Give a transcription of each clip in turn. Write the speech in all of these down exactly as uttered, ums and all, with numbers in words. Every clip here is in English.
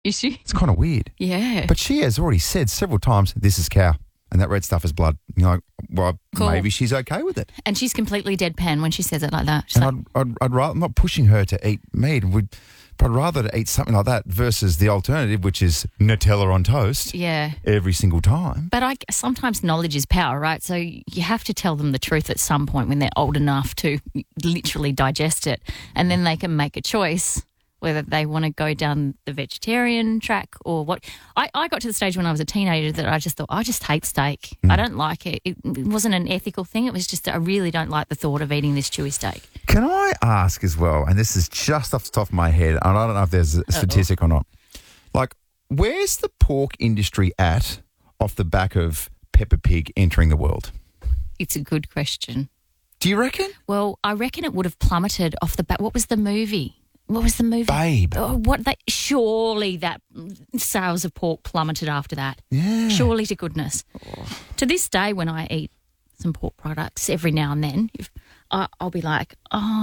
Is she? It's kind of weird. Yeah. But she has already said several times, this is cow and that red stuff is blood. You're like, well, Cool. maybe she's okay with it. And she's completely deadpan when she says it like that. She's And like, I'd, I'd, I'd rather, I'm not pushing her to eat meat, would, but I'd rather to eat something like that versus the alternative, which is Nutella on toast yeah. every single time. But I, sometimes knowledge is power, right? So you have to tell them the truth at some point when they're old enough to literally digest it. And then they can make a choice whether they want to go down the vegetarian track or what. I, I got to the stage when I was a teenager that I just thought, I just hate steak. Mm. I don't like it. it. It wasn't an ethical thing. It was just I really don't like the thought of eating this chewy steak. Can I ask as well, and this is just off the top of my head, and I don't know if there's a statistic Uh-oh. or not, like, where's the pork industry at off the back of Peppa Pig entering the world? It's a good question. Do you reckon? Well, I reckon it would have plummeted off the back. What was the movie? What was the movie? Babe. Oh, what? They, surely that sales of pork plummeted after that. Yeah. Surely to goodness. Oh. To this day, when I eat some pork products every now and then, if, I, I'll be like,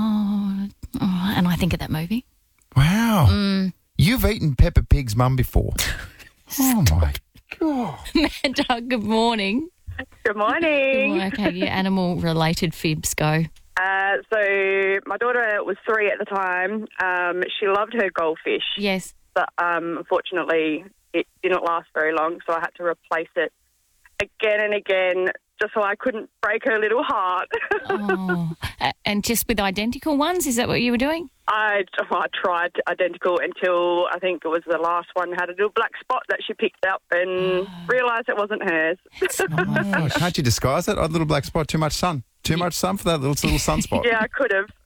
oh, oh, and I think of that movie. Wow. Mm. You've eaten Peppa Pig's mum before. Oh, my God. Amanda, good morning. Good morning. Okay, your animal-related fibs go. Uh, so my daughter was three at the time. Um, she loved her goldfish. Yes. But um, unfortunately, it didn't last very long, so I had to replace it again and again just so I couldn't break her little heart. Oh, and just with identical ones? Is that what you were doing? I, I tried identical until I think it was the last one had a little black spot that she picked up and oh. realised it wasn't hers. Oh, can't you disguise that? A little black spot, too much sun. Too much sun for that little, little sunspot. Yeah, I could have.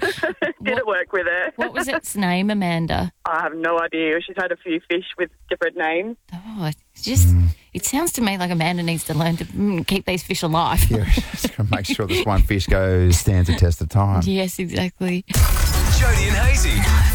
Didn't work with her. What was its name, Amanda? I have no idea. She's had a few fish with different names. Oh, it's just, mm. it sounds to me like Amanda needs to learn to mm, keep these fish alive. Yeah, just got to make sure this one fish goes stands the test of time. Yes, exactly. Jody and Hazy.